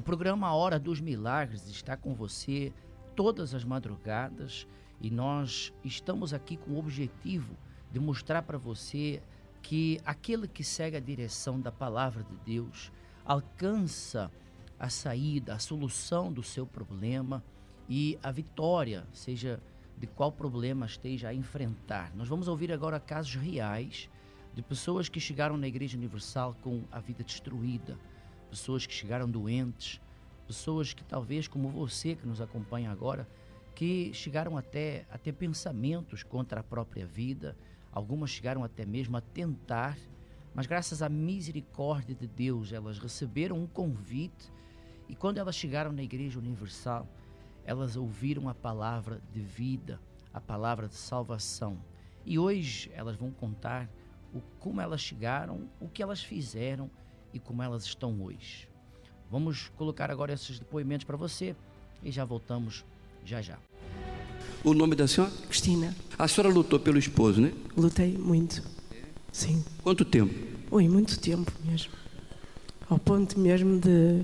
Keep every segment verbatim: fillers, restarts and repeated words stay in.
programa A Hora dos Milagres está com você todas as madrugadas e nós estamos aqui com o objetivo de mostrar para você que aquele que segue a direção da palavra de Deus alcança a saída, a solução do seu problema e a vitória, seja de qual problema esteja a enfrentar. Nós vamos ouvir agora casos reais de pessoas que chegaram na Igreja Universal com a vida destruída, pessoas que chegaram doentes, pessoas que talvez como você que nos acompanha agora, que chegaram até a ter pensamentos contra a própria vida, algumas chegaram até mesmo a tentar, mas graças à misericórdia de Deus, elas receberam um convite e quando elas chegaram na Igreja Universal, elas ouviram a palavra de vida, a palavra de salvação. E hoje elas vão contar o, como elas chegaram, o que elas fizeram e como elas estão hoje. Vamos colocar agora esses depoimentos para você e já voltamos já já. O nome da senhora? Cristina. A senhora lutou pelo esposo, né? Lutei muito. Sim. Quanto tempo? Oi, muito tempo mesmo. Ao ponto mesmo de,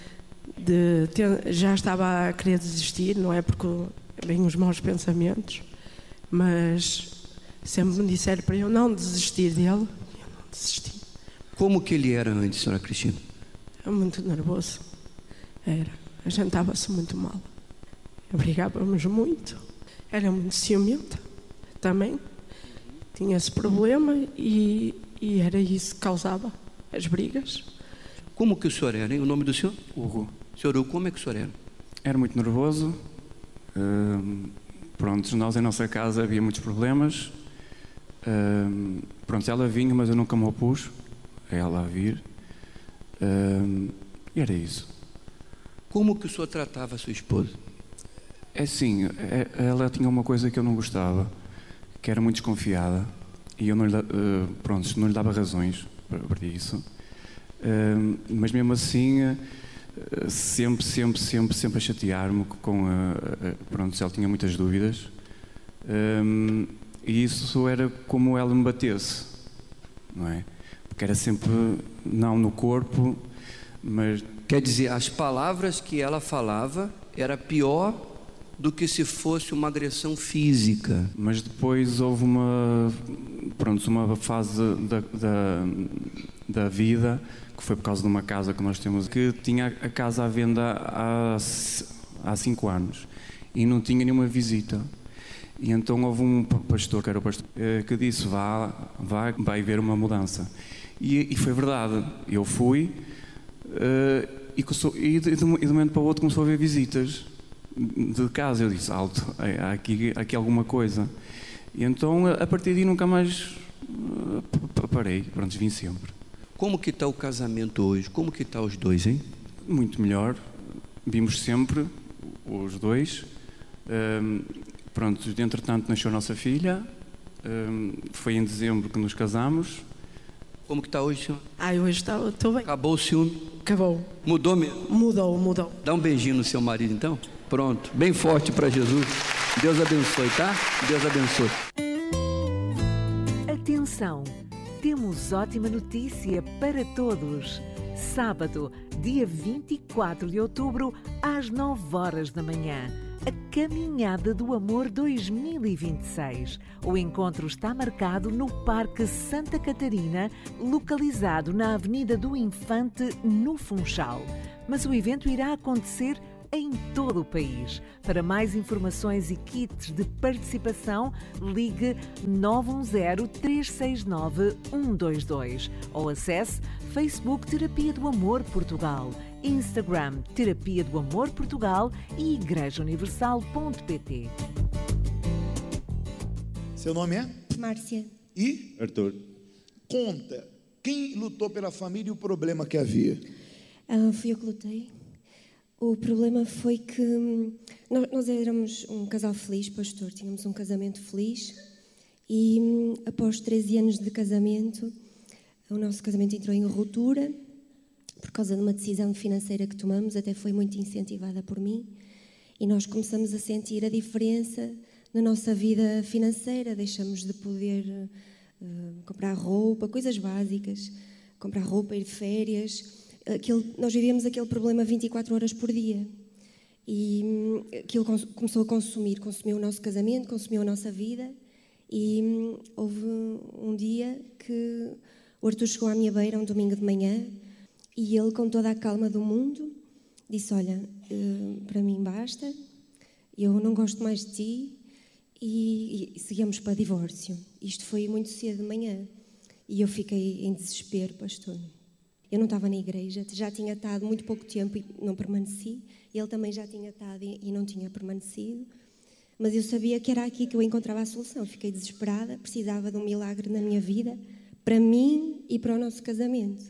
de ter, já estava a querer desistir, não é porque vêm os maus pensamentos, mas sempre me disseram para eu não desistir dele, eu não desisti. Como que ele era antes, senhora Cristina? Muito nervoso. Era. A gente estava-se muito mal. Brigávamos muito. Era muito ciumenta também. Tinha esse problema e, e era isso que causava as brigas. Como que o senhor era, hein? O nome do senhor? Hugo. Senhor Hugo, como é que o senhor era? Era muito nervoso. Uh, pronto, nós em nossa casa havia muitos problemas. Uh, pronto, ela vinha, mas eu nunca me opus a ela a vir. Uh, e era isso. Como que o senhor tratava a sua esposa? É assim, é, ela tinha uma coisa que eu não gostava, que era muito desconfiada, e eu não lhe, uh, pronto, não lhe dava razões para, para isso. Uh, mas mesmo assim, uh, sempre, sempre, sempre, sempre a chatear-me com, uh, uh, pronto, se ela tinha muitas dúvidas. Uh, e isso era como ela me batesse, não é? Porque era sempre, não no corpo, mas... Quer dizer, as palavras que ela falava era pior do que se fosse uma agressão física. Mas depois houve uma, pronto, uma fase da, da, da vida, que foi por causa de uma casa que nós temos, que tinha a casa à venda há, há cinco anos e não tinha nenhuma visita. E então houve um pastor, que era o pastor, que disse, vá, vá, vai haver uma mudança. E, e foi verdade, eu fui uh, e, e, de, e de um momento para o outro começou a haver visitas de casa. Eu disse, alto, há aqui, há aqui alguma coisa. E então a partir daí nunca mais uh, parei, pronto, vim sempre. Como que está o casamento hoje? Como que está os dois, hein? Muito melhor, vimos sempre os dois. Um, pronto, entretanto nasceu a nossa filha, um, foi em dezembro que nos casamos. Como que está hoje, senhor? Ah, hoje estou bem. Acabou o ciúme? Acabou. Mudou mesmo? Mudou, mudou. Dá um beijinho no seu marido então? Pronto, bem forte para Jesus. Deus abençoe, tá? Deus abençoe. Atenção, temos ótima notícia para todos. Sábado, dia vinte e quatro de outubro, às nove horas da manhã. A Caminhada do Amor dois mil e vinte e seis. O encontro está marcado no Parque Santa Catarina, localizado na Avenida do Infante, no Funchal. Mas o evento irá acontecer em todo o país. Para mais informações e kits de participação, ligue nove um zero, três seis nove, um dois dois ou acesse Facebook Terapia do Amor Portugal, Instagram Terapia do Amor Portugal e igreja universal ponto pt. Seu nome é? Márcia. E? Arthur. Conta, quem lutou pela família e o problema que havia? Ah, fui eu que lutei. O problema foi que hum, nós, nós éramos um casal feliz, pastor, tínhamos um casamento feliz e hum, após treze anos de casamento, o nosso casamento entrou em ruptura por causa de uma decisão financeira que tomamos, até foi muito incentivada por mim, e nós começamos a sentir a diferença na nossa vida financeira, deixamos de poder uh, comprar roupa, coisas básicas, comprar roupa, ir de férias, aquele, nós vivíamos aquele problema vinte e quatro horas por dia. E hum, aquilo começou a consumir, consumiu o nosso casamento, consumiu a nossa vida. E hum, houve um dia que o Arthur chegou à minha beira, um domingo de manhã, e ele, com toda a calma do mundo, disse: olha, uh, para mim basta, eu não gosto mais de ti, e, e seguimos para divórcio. Isto foi muito cedo de manhã, e eu fiquei em desespero, pastor. Eu não estava na igreja, já tinha estado muito pouco tempo e não permaneci. Ele também já tinha estado e não tinha permanecido. Mas eu sabia que era aqui que eu encontrava a solução. Fiquei desesperada, precisava de um milagre na minha vida, para mim e para o nosso casamento.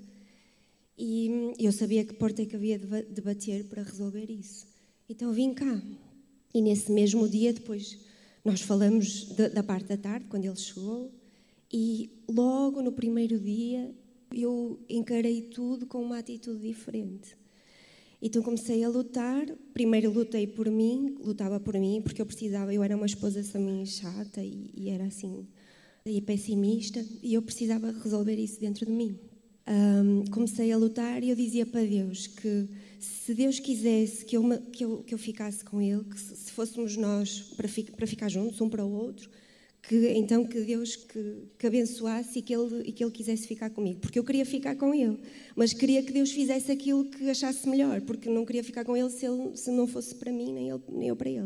E eu sabia que porta é que havia de bater para resolver isso. Então vim cá. E nesse mesmo dia, depois, nós falamos de, da parte da tarde, quando ele chegou. E logo no primeiro dia, eu encarei tudo com uma atitude diferente. Então comecei a lutar. Primeiro lutei por mim, lutava por mim, porque eu precisava, eu era uma esposa também chata e, e era assim, e pessimista, e eu precisava resolver isso dentro de mim. Um, comecei a lutar e eu dizia para Deus que se Deus quisesse que eu, que eu, que eu ficasse com Ele, que se, se fôssemos nós para, fi, para ficar juntos, um para o outro, que então que Deus que, que abençoasse e que, ele, e que Ele quisesse ficar comigo, porque eu queria ficar com Ele, mas queria que Deus fizesse aquilo que achasse melhor, porque não queria ficar com Ele se, ele, se não fosse para mim, nem, ele, nem eu para Ele.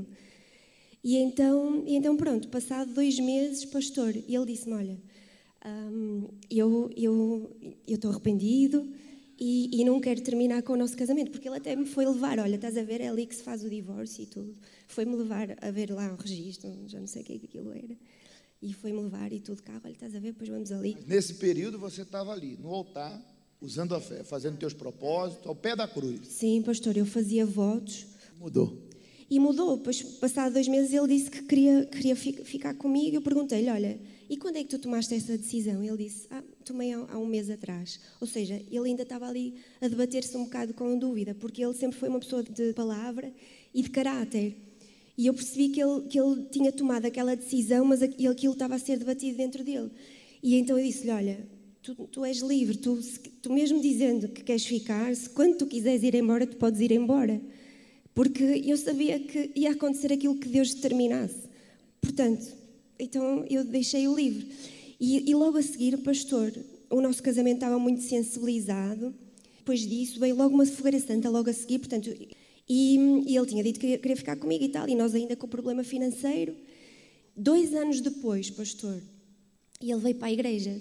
E então, e então pronto, passado dois meses, pastor, e ele disse-me: olha, um, eu eu eu estou arrependido e, e não quero terminar com o nosso casamento, porque ele até me foi levar, olha, estás a ver, é ali que se faz o divórcio e tudo, foi-me levar a ver lá um registro, já não sei o que, é que aquilo era. E foi-me levar e tudo, carro, olha, estás a ver, depois vamos ali. Mas nesse período você estava ali, no altar, usando a fé, fazendo teus propósitos, ao pé da cruz. Sim, pastor, eu fazia votos. Mudou. E mudou, depois, passado dois meses, ele disse que queria, queria ficar comigo. Eu perguntei-lhe: olha, e quando é que tu tomaste essa decisão? Ele disse: ah, tomei há, há um mês atrás. Ou seja, ele ainda estava ali a debater-se um bocado com dúvida, porque ele sempre foi uma pessoa de palavra e de caráter. E eu percebi que ele, que ele tinha tomado aquela decisão, mas aquilo estava a ser debatido dentro dele. E então eu disse-lhe: olha, tu, tu és livre, tu, tu mesmo dizendo que queres ficar, se quando tu quiseres ir embora, tu podes ir embora. Porque eu sabia que ia acontecer aquilo que Deus determinasse. Portanto, então eu deixei-o livre. E, e logo a seguir, pastor, o nosso casamento estava muito sensibilizado. Depois disso, veio logo uma fogueira santa, logo a seguir, portanto... E, e ele tinha dito que queria ficar comigo e tal, e nós ainda com o problema financeiro. Dois anos depois, pastor, e ele veio para a igreja.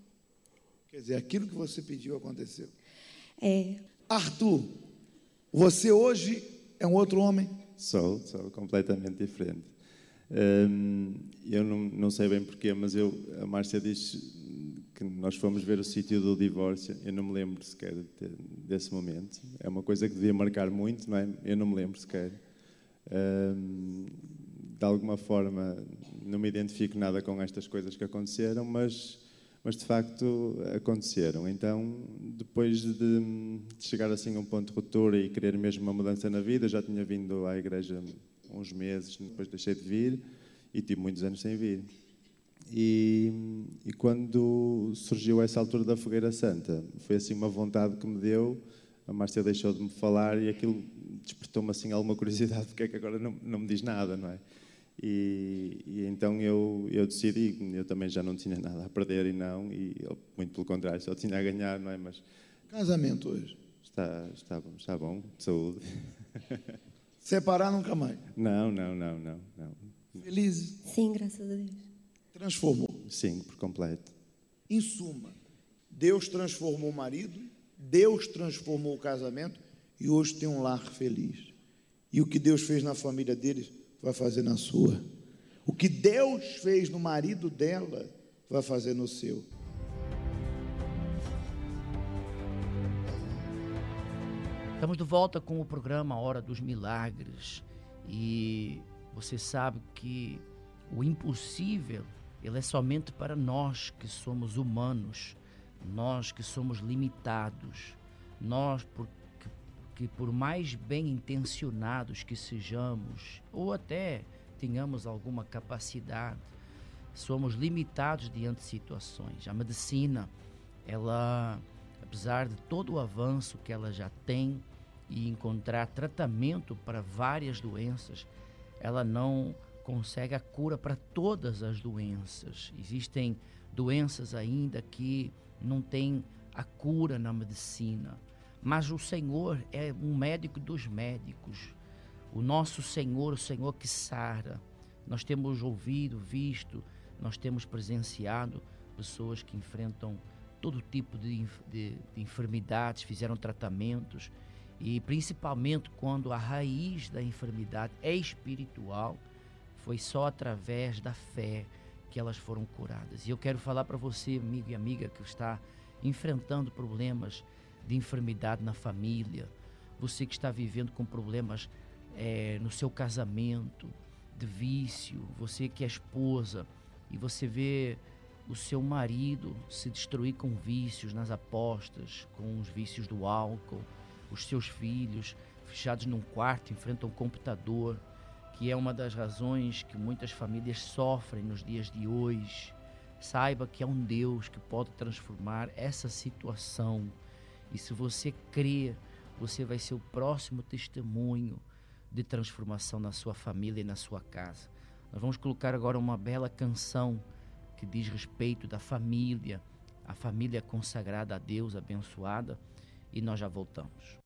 Quer dizer, aquilo que você pediu aconteceu. É. Arthur, você hoje é um outro homem? Sou, sou completamente diferente. Hum, eu não, não sei bem porquê, mas eu, a Márcia diz que nós fomos ver o sítio do divórcio. Eu não me lembro sequer de, desse momento. É uma coisa que devia marcar muito, não é? Eu não me lembro sequer. Hum, de alguma forma, não me identifico nada com estas coisas que aconteceram, mas, mas de facto aconteceram. Então, depois de, de chegar assim a um ponto de ruptura e querer mesmo uma mudança na vida, já tinha vindo à igreja uns meses, depois deixei de vir e tive muitos anos sem vir. E, e quando surgiu essa altura da Fogueira Santa, foi assim uma vontade que me deu. A Márcia deixou de me falar e aquilo despertou-me assim alguma curiosidade, porque é que agora não, não me diz nada, não é? E, e então eu, eu decidi, eu também já não tinha nada a perder e não, e eu, muito pelo contrário, só tinha a ganhar, não é? Mas casamento hoje? Está, está, está bom, de saúde. Separar nunca mais? Não, não, não, não, não. Felizes? Sim, graças a Deus. Transformou? Sim, por completo. Em suma, Deus transformou o marido, Deus transformou o casamento e hoje tem um lar feliz. E o que Deus fez na família deles, vai fazer na sua. O que Deus fez no marido dela, vai fazer no seu. Estamos de volta com o programa Hora dos Milagres. E você sabe que o impossível, ele é somente para nós que somos humanos, nós que somos limitados, nós por, que, que por mais bem intencionados que sejamos, ou até tenhamos alguma capacidade, somos limitados diante de situações. A medicina, ela, apesar de todo o avanço que ela já tem e encontrar tratamento para várias doenças, ela não consegue a cura para todas as doenças. Existem doenças ainda que não tem a cura na medicina, mas o Senhor é um médico dos médicos. O nosso Senhor, o Senhor que sara. Nós temos ouvido, visto, nós temos presenciado pessoas que enfrentam todo tipo de, de, de enfermidades, fizeram tratamentos, e principalmente quando a raiz da enfermidade é espiritual, foi só através da fé que elas foram curadas. E eu quero falar para você, amigo e amiga, que está enfrentando problemas de enfermidade na família, você que está vivendo com problemas é, no seu casamento, de vício, você que é esposa e você vê o seu marido se destruir com vícios nas apostas, com os vícios do álcool, os seus filhos fechados num quarto, enfrentam um computador, que é uma das razões que muitas famílias sofrem nos dias de hoje. Saiba que é um Deus que pode transformar essa situação. E se você crer, você vai ser o próximo testemunho de transformação na sua família e na sua casa. Nós vamos colocar agora uma bela canção que diz respeito da família, a família consagrada a Deus, abençoada, e nós já voltamos.